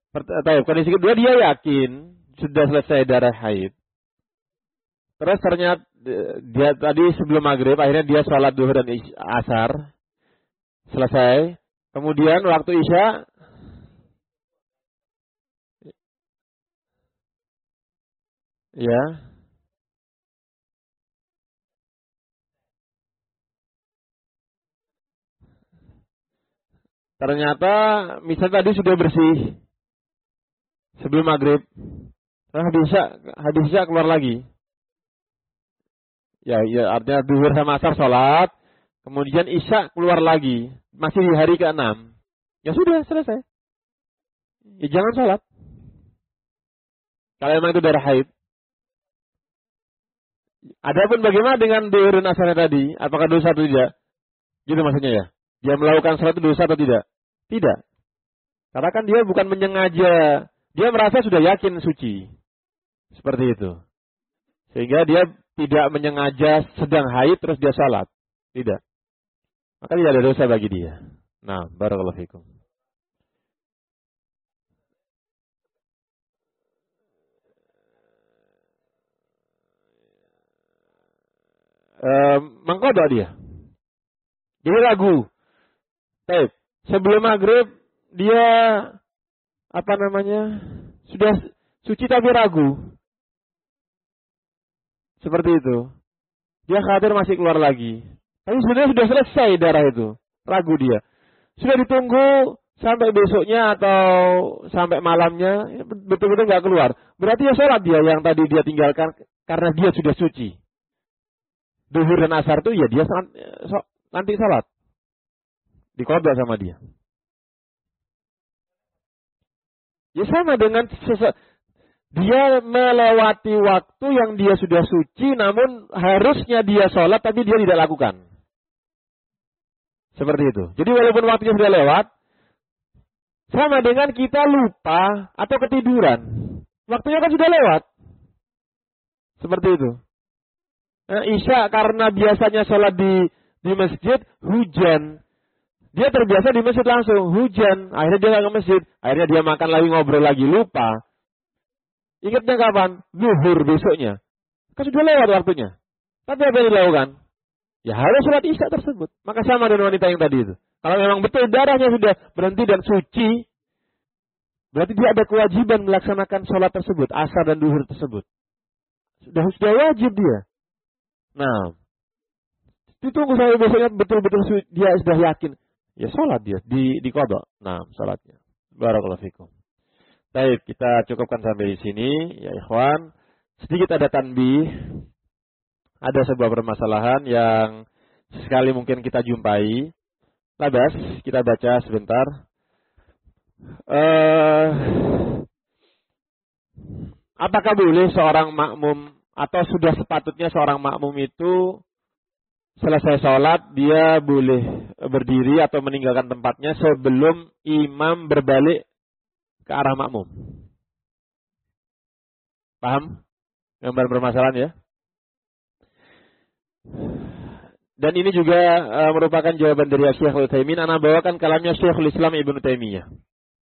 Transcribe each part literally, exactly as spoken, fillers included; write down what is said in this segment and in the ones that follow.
Pertama, kondisi kedua dia yakin sudah selesai darah haid. Terus ternyata dia tadi sebelum maghrib akhirnya dia sholat duhur dan asar selesai. Kemudian waktu isya ya ternyata misalnya tadi sudah bersih sebelum maghrib. Nah, habis isya, habis isya keluar lagi. Ya, ya artinya duhur sama asar sholat, kemudian isya keluar lagi, masih di hari keenam. Ya sudah selesai. Ya jangan sholat. Kalau memang itu darah haid. Adapun bagaimana dengan duhur dan asar tadi? Apakah dosa atau tidak? Gitu maksudnya ya. Dia melakukan sholat itu dosa atau tidak? Tidak. Karena kan dia bukan menyengaja. Dia merasa sudah yakin suci. Seperti itu. Sehingga dia tidak menyengaja sedang haid terus dia salat. Tidak. Maka tidak ada dosa bagi dia. Nah, barakallahu fikum. Uh, mengkodok dia. Dia ragu. Baik. Sebelum maghrib dia apa namanya sudah suci tapi ragu. Seperti itu. Dia khawatir masih keluar lagi. Tapi sebenarnya sudah selesai darah itu. Ragu dia. Sudah ditunggu sampai besoknya atau sampai malamnya betul-betul nggak keluar. Berarti ya sholat dia yang tadi dia tinggalkan karena dia sudah suci. Duhur dan asar itu ya dia nanti sholat. Diqadha sama dia. Ya sama dengan sese- dia melewati waktu yang dia sudah suci namun harusnya dia sholat tapi dia tidak lakukan. Seperti itu. Jadi walaupun waktunya sudah lewat, sama dengan kita lupa atau ketiduran. Waktunya kan sudah lewat. Seperti itu. Nah, Isya karena biasanya sholat di di masjid, hujan. Dia terbiasa di masjid langsung, hujan. Akhirnya dia nggak ke masjid. Akhirnya dia makan lagi, ngobrol lagi, lupa. Ingatnya kapan? Zuhur besoknya. Kan sudah lewat waktunya. Tapi apa yang dilakukan? Ya harus sholat Isya tersebut. Maka sama dengan wanita yang tadi itu. Kalau memang betul darahnya sudah berhenti dan suci, berarti dia ada kewajiban melaksanakan sholat tersebut, asar dan duhur tersebut. Sudah sudah wajib dia. Nah, ditunggu sampai besoknya betul-betul dia sudah yakin. Ya sholat dia di di qadha. Nah, sholatnya. Barakallahu fikum. Baik, kita cukupkan sampai di sini, ya ikhwan. Sedikit ada tanbih. Ada sebuah permasalahan yang sekali mungkin kita jumpai. Labas, kita baca sebentar. Uh, apakah boleh seorang makmum atau sudah sepatutnya seorang makmum itu selesai sholat dia boleh berdiri atau meninggalkan tempatnya sebelum imam berbalik ke arah makmum? Paham? Gambar permasalahan ya? Dan ini juga uh, merupakan jawaban dari Syekhul Utsaimin. Ana bawakan kalamnya Syekhul Islam Ibnu Taimiyah.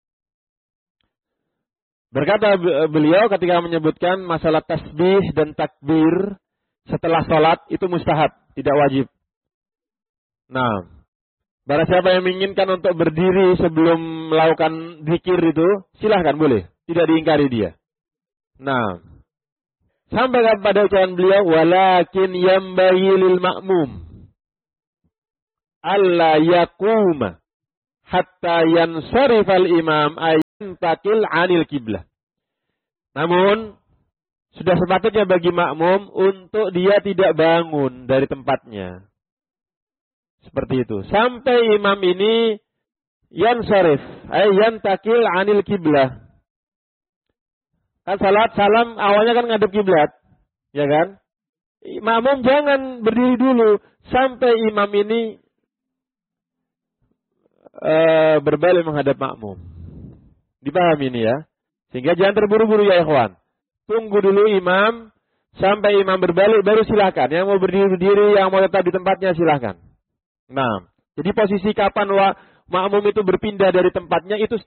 Berkata beliau ketika menyebutkan masalah tasbih dan takbir setelah sholat itu mustahab, tidak wajib. Nah, barang siapa yang menginginkan untuk berdiri sebelum melakukan zikir itu, silahkan boleh, tidak diingkari dia. Nah, sampai pada ucapan beliau, walakin yambaghi lil ma'mum alla yaquma hatta yansarifal imam ayantakil anil kiblah. Namun sudah sepatutnya bagi makmum untuk dia tidak bangun dari tempatnya. Seperti itu. Sampai imam ini yansarif, ayantakil anil kiblah. Kan salat salam awalnya kan ngadep kiblat, ya kan? Makmum jangan berdiri dulu sampai imam ini Uh, berbalik menghadap makmum. Dipahami ini ya. Sehingga jangan terburu-buru ya ikhwan. Tunggu dulu imam sampai imam berbalik baru silakan. Yang mau berdiri-berdiri, yang mau tetap di tempatnya silakan. Nah, jadi posisi kapan wa, makmum itu berpindah dari tempatnya itu